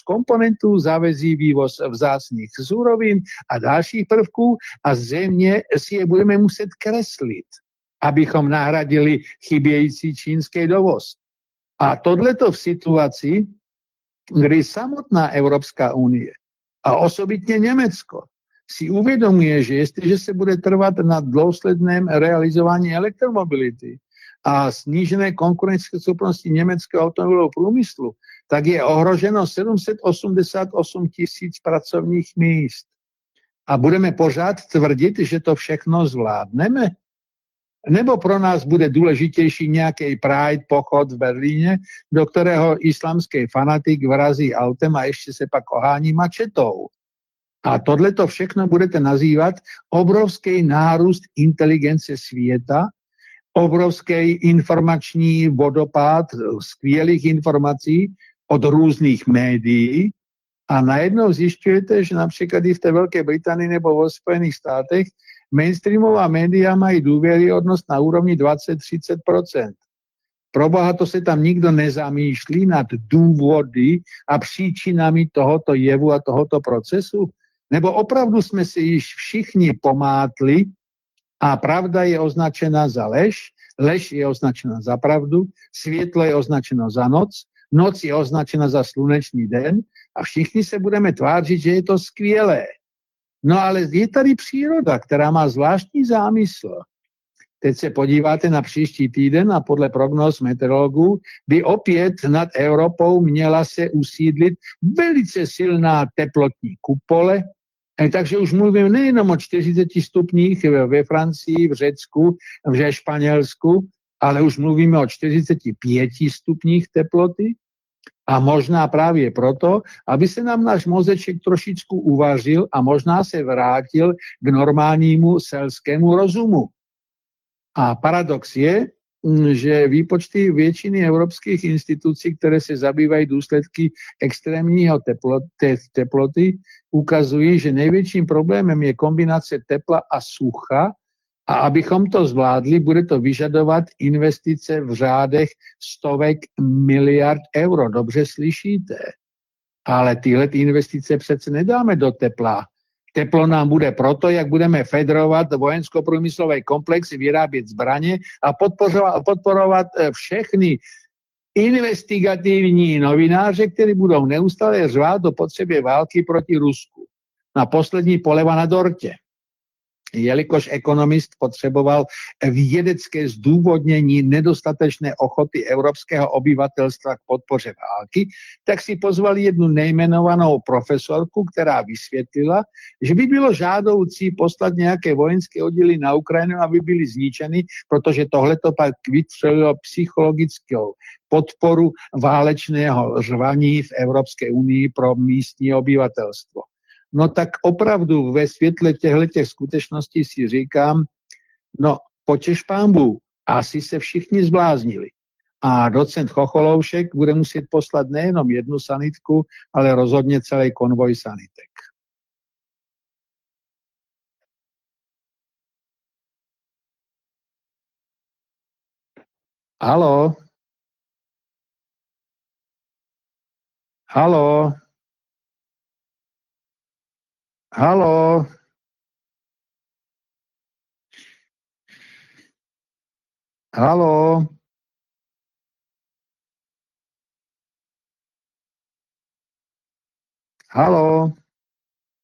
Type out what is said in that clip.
komponentů, záväzí vývoz vzácných surovín a dalších prvků a zřejmě si je budeme muset kreslit, abychom nahradili chybějící čínský dovoz. A tohleto v situaci, kdy samotná Evropská unie a osobitně Německo si uvědomuje, že jestliže se bude trvat na dlouhodobém realizování elektromobility a snížené konkurenceschopnosti německého automobilového průmyslu, tak je ohroženo 788 000 pracovních míst. A budeme pořád tvrdit, že to všechno zvládneme? Nebo pro nás bude důležitější nějaký Pride pochod v Berlíně, do kterého islamský fanatik vrazí autem a ještě se pak ohání mačetou? A tohleto všechno budete nazývat obrovský nárůst inteligence světa, obrovský informační vodopád skvělých informací od různých médií a najednou zjišťujete, že například i v té Velké Británii nebo ve Spojených státech mainstreamová média mají důvěryhodnost na úrovni 20-30%. Proboha, to se tam nikdo nezamýšlí nad důvody a příčinami tohoto jevu a tohoto procesu? Nebo opravdu jsme si již všichni pomátli a pravda je označena za lež, lež je označena za pravdu, světlo je označeno za noc, noc je označena za slunečný den a všichni se budeme tvářit, že je to skvělé. No ale je tady příroda, která má zvláštní zámysl. Teď se podíváte na příští týden a podle prognóz meteorologů by opět nad Evropou měla se usídlit velice silná teplotní kupole, takže už mluvím nejenom o 40 stupních ve Francii, v Řecku, v Španělsku, ale už mluvíme o 45 stupních teploty a možná právě proto, aby se nám náš mozeček trošičku uvařil a možná se vrátil k normálnímu selskému rozumu. A paradox je, že výpočty většiny evropských institucí, které se zabývají důsledky extrémního teploty, ukazují, že největším problémem je kombinace tepla a sucha a abychom to zvládli, bude to vyžadovat investice v řádech stovek miliard euro. Dobře slyšíte? Ale tyhle investice přece nedáme do tepla. Teplo nám bude proto, jak budeme federovat vojensko-průmyslové komplexy, vyrábět zbraně a podporovat všechny investigativní novináře, kteří budou neustále řvát o potřebě války proti Rusku. Na poslední poleva na dortě. Jelikož ekonomist potřeboval vědecké zdůvodnění nedostatečné ochoty evropského obyvatelstva k podpoře války, tak si pozvali jednu nejmenovanou profesorku, která vysvětlila, že by bylo žádoucí poslat nějaké vojenské oddíly na Ukrajinu, aby byly zničeny, protože tohleto pak vytvořilo psychologickou podporu válečného řvaní v Evropské unii pro místní obyvatelstvo. No tak opravdu ve světle těchto skutečností si říkám, no počeš pánbů, asi se všichni zbláznili. A docent Chocholoušek bude muset poslat nejenom jednu sanitku, ale rozhodně celý konvoj sanitek. Haló? Haló? Haló? Haló? Haló?